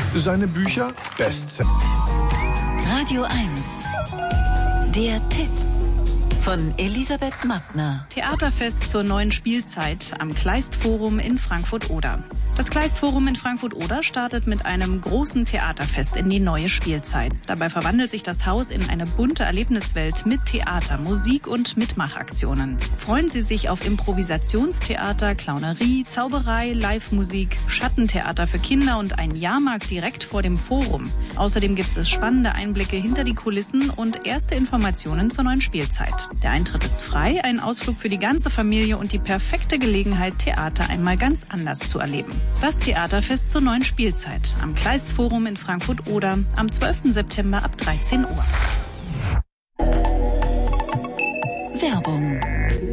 Seine Bücher Bestseller. Radio 1. Der Tipp von Elisabeth Mattner. Theaterfest zur neuen Spielzeit am Kleistforum in Frankfurt-Oder. Das Kleistforum in Frankfurt-Oder startet mit einem großen Theaterfest in die neue Spielzeit. Dabei verwandelt sich das Haus in eine bunte Erlebniswelt mit Theater, Musik und Mitmachaktionen. Freuen Sie sich auf Improvisationstheater, Clownerie, Zauberei, Live-Musik, Schattentheater für Kinder und einen Jahrmarkt direkt vor dem Forum. Außerdem gibt es spannende Einblicke hinter die Kulissen und erste Informationen zur neuen Spielzeit. Der Eintritt ist frei, ein Ausflug für die ganze Familie und die perfekte Gelegenheit, Theater einmal ganz anders zu erleben. Das Theaterfest zur neuen Spielzeit am Kleistforum in Frankfurt-Oder am 12. September ab 13 Uhr. Werbung.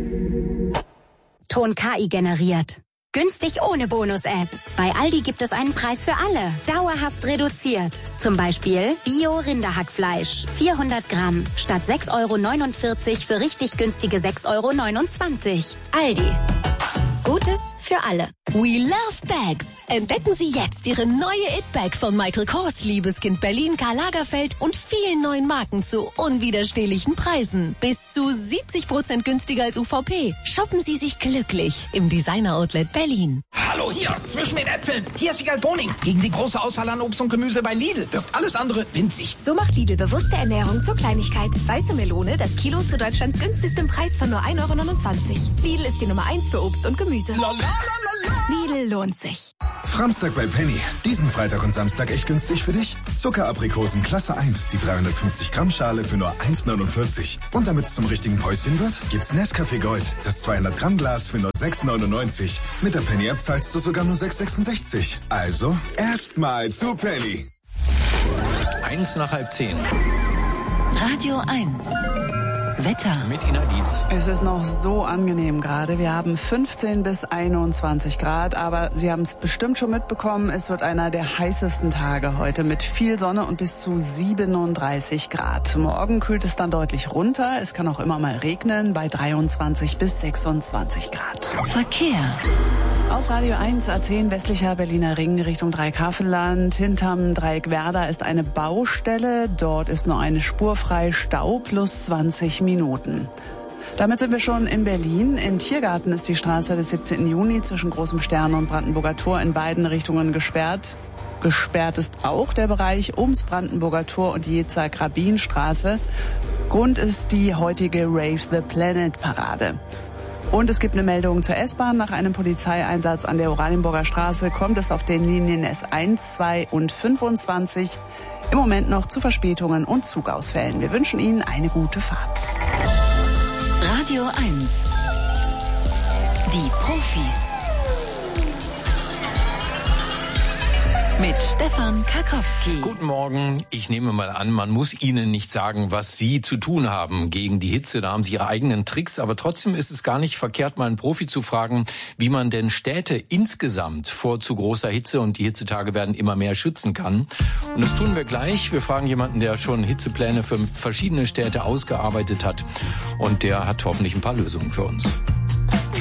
Ton KI generiert. Günstig ohne Bonus-App. Bei Aldi gibt es einen Preis für alle. Dauerhaft reduziert. Zum Beispiel Bio-Rinderhackfleisch. 400 Gramm. Statt 6,49 € für richtig günstige 6,29 €. Aldi. Gutes für alle. We love bags. Entdecken Sie jetzt Ihre neue It-Bag von Michael Kors, Liebeskind Berlin, Karl Lagerfeld und vielen neuen Marken zu unwiderstehlichen Preisen. Bis zu 70% günstiger als UVP. Shoppen Sie sich glücklich im Designer-Outlet Berlin. Hallo, hier, zwischen den Äpfeln. Hier ist Wiegald Boning. Gegen die große Auswahl an Obst und Gemüse bei Lidl wirkt alles andere winzig. So macht Lidl bewusste Ernährung zur Kleinigkeit. Weiße Melone, das Kilo zu Deutschlands günstigstem Preis von nur 1,29 €. Lidl ist die Nummer 1 für Obst und Gemüse. Lidl lohnt sich. Framstag bei Penny. Diesen Freitag und Samstag echt günstig für dich? Zuckeraprikosen Klasse 1, die 350 Gramm Schale für nur 1,49 €. Und damit es zum richtigen Päuschen wird, gibt's Nescafé Gold, das 200 Gramm Glas für nur 6,99 €. Mit der Penny App zahlst du sogar nur 6,66 €. Also erstmal zu Penny. 1 nach halb 10. Radio 1. Wetter. Mit Ina Dietz. Es ist noch so angenehm gerade. Wir haben 15 bis 21 Grad, aber Sie haben es bestimmt schon mitbekommen, es wird einer der heißesten Tage heute mit viel Sonne und bis zu 37 Grad. Morgen kühlt es dann deutlich runter. Es kann auch immer mal regnen bei 23 bis 26 Grad. Verkehr. Auf Radio 1 A10 westlicher Berliner Ring Richtung Dreieckhavelland. Hinterm Dreieck Werder ist eine Baustelle. Dort ist nur eine Spur frei, Stau plus 20 Minuten. Damit sind wir schon in Berlin. In Tiergarten ist die Straße des 17. Juni zwischen Großem Stern und Brandenburger Tor in beiden Richtungen gesperrt. Gesperrt ist auch der Bereich ums Brandenburger Tor und die Yitzhak-Rabin-Straße. Grund ist die heutige Rave the Planet Parade. Und es gibt eine Meldung zur S-Bahn. Nach einem Polizeieinsatz an der Oranienburger Straße kommt es auf den Linien S1, 2 und 25 im Moment noch zu Verspätungen und Zugausfällen. Wir wünschen Ihnen eine gute Fahrt. Radio 1. Die Profis. Mit Stefan Karkowski. Guten Morgen. Ich nehme mal an, man muss Ihnen nicht sagen, was Sie zu tun haben gegen die Hitze. Da haben Sie Ihre eigenen Tricks. Aber trotzdem ist es gar nicht verkehrt, mal einen Profi zu fragen, wie man denn Städte insgesamt vor zu großer Hitze, und die Hitzetage werden immer mehr, schützen kann. Und das tun wir gleich. Wir fragen jemanden, der schon Hitzepläne für verschiedene Städte ausgearbeitet hat. Und der hat hoffentlich ein paar Lösungen für uns.